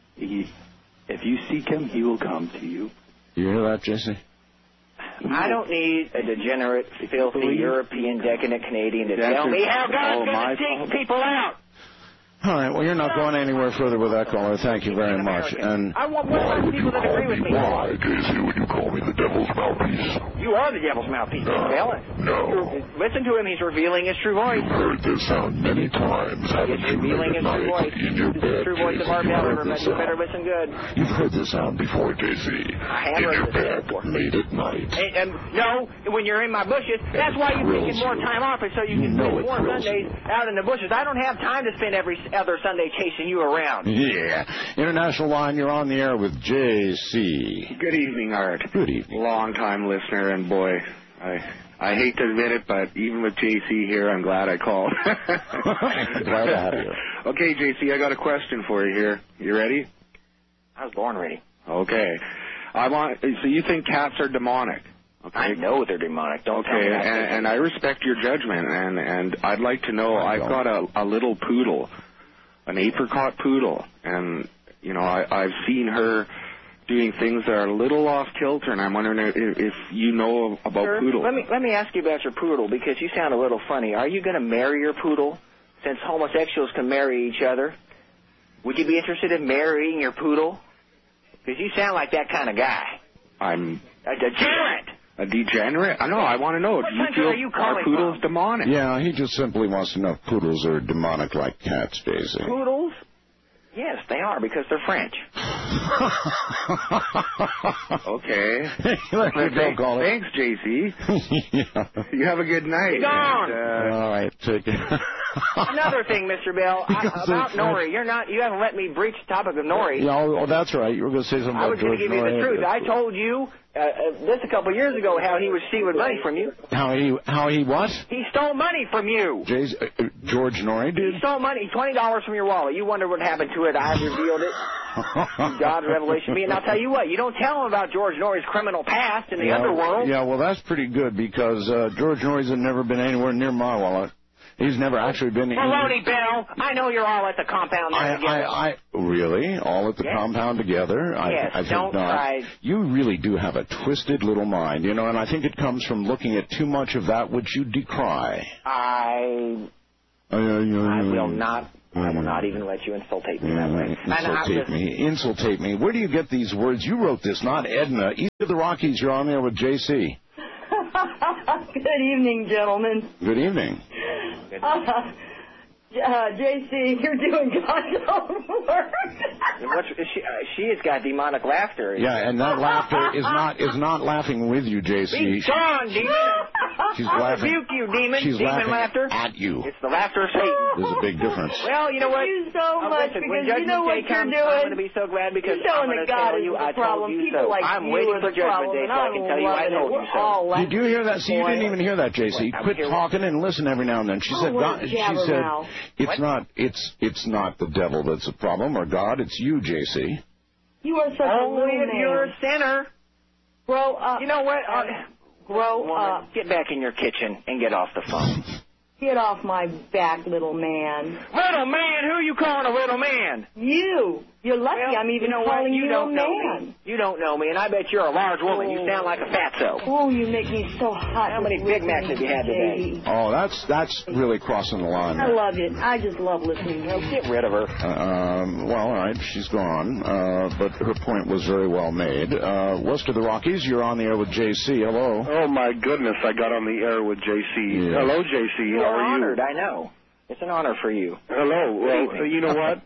If you seek him, he will come to you. You hear that, JC? I don't need a degenerate, filthy, European, decadent Canadian to tell me how God's going to take people out. All right, well, you're not going anywhere further with that caller. Thank you very much. And I want more people that agree with me. Why, JC, would you call me the devil's mouthpiece? You are the devil's mouthpiece, Bill. No. Listen to him. He's revealing his true voice. You've heard this sound many times, haven't you? Revealing his true voice. In your This is the true voice of Art Bell, everybody. You better listen good. You've heard this sound before, JC. I have heard this before. Late at night. No, when you're in my bushes, that's why you're taking more time off, is so you can spend more Sundays out in the bushes. I don't have time to spend every other Sunday chasing you around. Yeah. International Line, you're on the air with JC. Good evening, Art. Good evening. Long-time listener, and boy, I hate to admit it, but even with JC here, I'm glad I called. Glad to have you. Okay, JC, I got a question for you here. You ready? I was born ready. Okay. So you think cats are demonic? Okay. I know they're demonic. Don't tell me that. And I respect your judgment, and I'd like to know, I've got a little poodle, an apricot poodle, and, you know, I've seen her doing things that are a little off kilter, and I'm wondering if you know about poodles. Let me ask you about your poodle, because you sound a little funny. Are you going to marry your poodle, since homosexuals can marry each other? Would you be interested in marrying your poodle? Because you sound like that kind of guy. I'm a degenerate. A degenerate? No, I want to know. Do you feel our poodles demonic? Yeah, he just simply wants to know if poodles are demonic like cats, JC. Poodles? Yes, they are, because they're French. Okay. Thanks, JC. Yeah. You have a good night. Be gone. All right, take it. Another thing, Mr. Bell, about Nori. You haven't let me breach the topic of Nori. Yeah, oh, that's right. You were going to say something about George Nori. I was going to give you the truth. I told you this a couple of years ago how he was stealing money from you. How he what? He stole money from you. George Nori did? He stole money, $20 from your wallet. You wonder what happened to it. I revealed it. God's revelation to me. And I'll tell you what, you don't tell him about George Nori's criminal past in the underworld. Yeah, well, that's pretty good because George Nori's never been anywhere near my wallet. He's never actually been... Baloney, Bell. I know you're all at the compound there together. Really? All at the compound together? Yes, I think don't not. try. You really do have a twisted little mind, and I think it comes from looking at too much of that which you decry. I will not even let you insultate me that way. Insultate me. Where do you get these words? You wrote this, not Edna. East of the Rockies, you're on there with J.C. Good evening, gentlemen. Good evening. J.C., you're doing God's own work. She has got demonic laughter. Yeah, and that laughter is not laughing with you, J.C. Be gone, demon. She's laughing. Rebuke you, demon. She's demon laughing laughter. At you. It's the laughter of Satan. There's a big difference. Well, you know what? Thank you so much when because you know what you're doing. I'm going to be so glad because you're I'm going to tell you I told you so. I'm waiting for Judgment Day so I can tell you I told you so. Did you hear that? See, you didn't even hear that, J.C. Quit talking and listen every now and then. She said, it's not the devil that's the problem or God. It's you, J.C. You are such a little man. You're a sinner. Grow up. You know what? Grow up. Get back in your kitchen and get off the phone. Get off my back, little man. Little man? Who are you calling a little man? You. You're lucky I'm even calling you a man. You don't know me, and I bet you're a large woman. You sound like a fatso. Oh, you make me so hot. How many Big Macs have you had today? Oh, that's really crossing the line. I love it. I just love listening to her. Get rid of her. Well, all right, she's gone, but her point was very well made. West of the Rockies, you're on the air with J.C. Hello. Oh, my goodness, I got on the air with J.C. Yeah. Hello, J.C. How are you? Honored, I know. It's an honor for you. Hello. Well, you know what?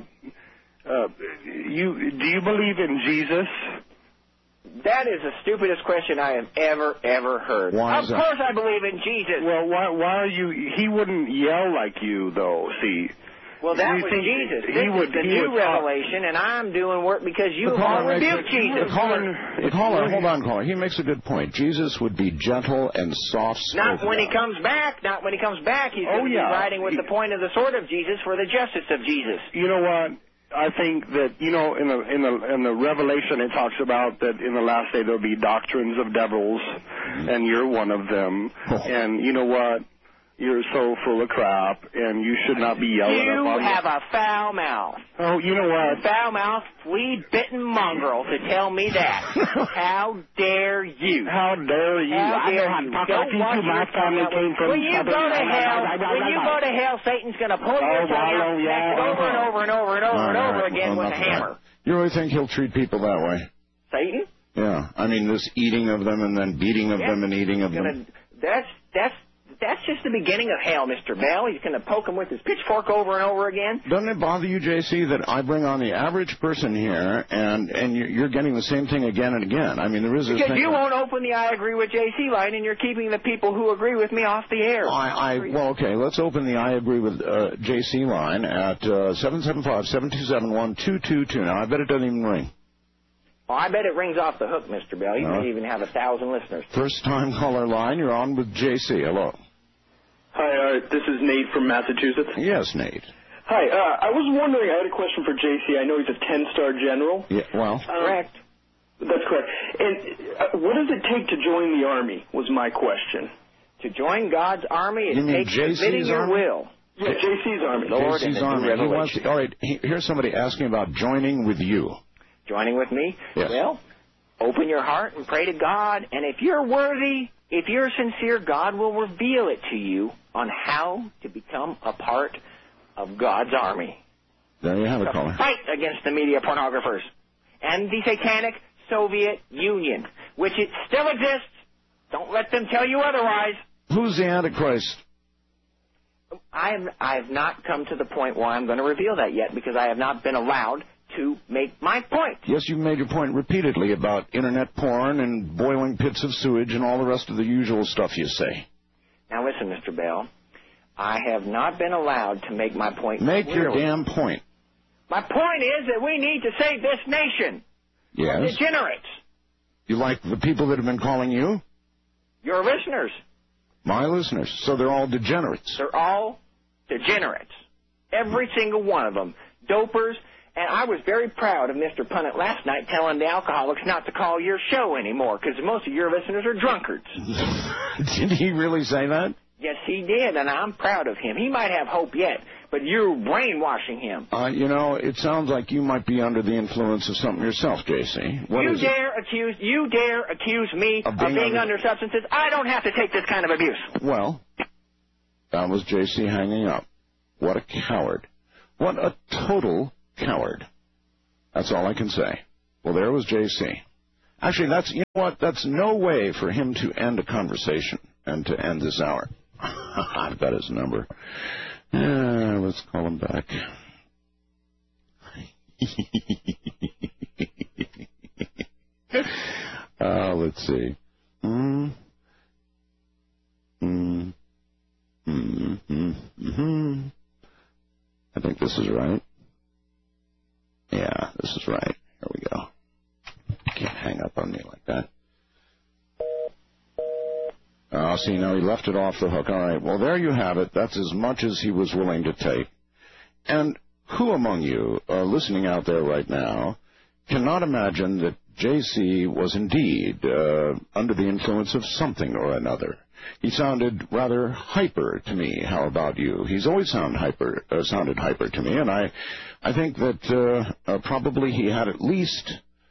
Do you believe in Jesus? That is the stupidest question I have ever heard. Why of course I believe in Jesus. Well, why are you... He wouldn't yell like you, though, see. Well, that was Jesus. This is the new revelation, and I'm doing work because you all rebuked Jesus. The caller, hold on, caller. He makes a good point. Jesus would be gentle and soft-spoken. Not when he comes back. Not when he comes back. He's going to be riding with the point of the sword of Jesus for the justice of Jesus. You know what? I think that, in the Revelation it talks about that in the last day there'll be doctrines of devils, and you're one of them. And you know what? You're so full of crap, and you should not be yelling You up on have a foul mouth. Oh, you know what? Foul mouth, flea-bitten mongrel to tell me that. How dare you? How dare you? How dare you? My family came from... When you go to hell, Satan's going to pull your tongue out over and over and over and over and over again with a hammer. You really think he'll treat people that way? Satan? Yeah. I mean, this eating of them and then beating of them and eating of them. That's just the beginning of hell, Mr. Bell. He's going to poke him with his pitchfork over and over again. Doesn't it bother you, J.C., that I bring on the average person here, and you're getting the same thing again and again? I mean, there is this because thing... you won't open the I agree with J.C. line, and you're keeping the people who agree with me off the air. Well, okay, let's open the I agree with J.C. line at 775-727-1222. Now, I bet it doesn't even ring. Well, I bet it rings off the hook, Mr. Bell. You may even have 1,000 listeners. First-time caller line, you're on with J.C. Hello. Hi, this is Nate from Massachusetts. Yes, Nate. Hi, I was wondering, I had a question for J.C. I know he's a 10-star general. Yeah, well. Correct. That's correct. And what does it take to join the Army, was my question. To join God's Army, it takes submitting your will. Yeah, J.C.'s Army. Lord J.C.'s Army. All right, here's somebody asking about joining with you. Joining with me? Yes. Well, open your heart and pray to God, and if you're worthy, if you're sincere, God will reveal it to you on how to become a part of God's army. There you have it, caller. Fight against the media pornographers and the satanic Soviet Union, which it still exists. Don't let them tell you otherwise. Who's the Antichrist? I have not come to the point where I'm going to reveal that yet because I have not been allowed to make my point. Yes, you've made your point repeatedly about internet porn and boiling pits of sewage and all the rest of the usual stuff you say. Now listen, Mr. Bell. I have not been allowed to make my point Make clearly. your damn point. My point is that we need to save this nation. Yes. From degenerates. You like the people that have been calling you? Your listeners. My listeners. So they're all degenerates. They're all degenerates. Every single one of them. Dopers. And I was very proud of Mr. Punnett last night telling the alcoholics not to call your show anymore because most of your listeners are drunkards. Did he really say that? Yes, he did, and I'm proud of him. He might have hope yet, but you're brainwashing him. It sounds like you might be under the influence of something yourself, J.C. You dare accuse me of being under substances? I don't have to take this kind of abuse. Well, that was J.C. hanging up. What a coward. What a total coward. That's all I can say. Well, there was J.C. Actually, that's no way for him to end a conversation and to end this hour. I've got his number. Let's call him back. Let's see. I think this is right. Yeah, this is right. Here we go. Can't hang up on me like that. See, now he left it off the hook. All right, well, there you have it. That's as much as he was willing to take. And who among you listening out there right now cannot imagine that J.C. was indeed under the influence of something or another? He sounded rather hyper to me. How about you? He's always sounded hyper to me, and I think that probably he had at least,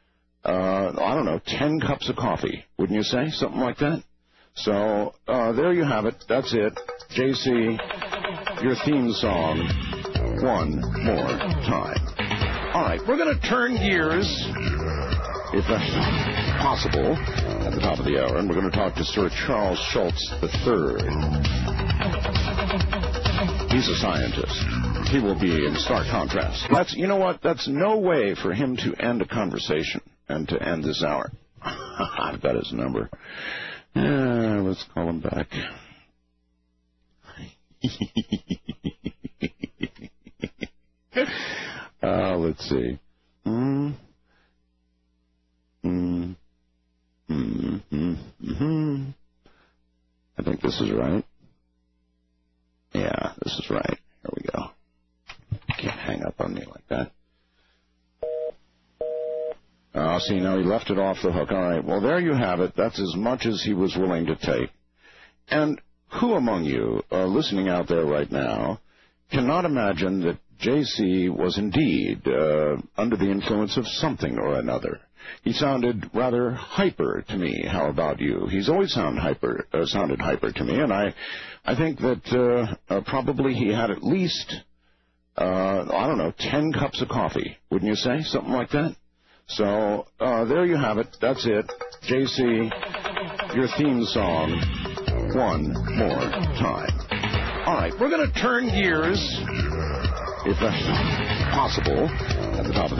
10 cups of coffee, wouldn't you say? Something like that? So there you have it. That's it. J.C., your theme song one more time. All right, we're going to turn gears, if that's possible, at the top of the hour, and we're going to talk to Sir Charles Schultz III. He's a scientist. He will be in stark contrast. That's no way for him to end a conversation and to end this hour. I've got his number. Let's call him back. Let's see. I think this is right. Yeah, this is right. Here we go. Can't hang up on me like that. See, now he left it off the hook. All right, well, there you have it. That's as much as he was willing to take. And who among you listening out there right now cannot imagine that J.C. was indeed under the influence of something or another? He sounded rather hyper to me. How about you? He's always sounded hyper to me, and I think that probably he had at least, 10 cups of coffee, wouldn't you say? Something like that? So there you have it. That's it. J.C., your theme song one more time. All right, we're going to turn gears, if that's possible, at the top of the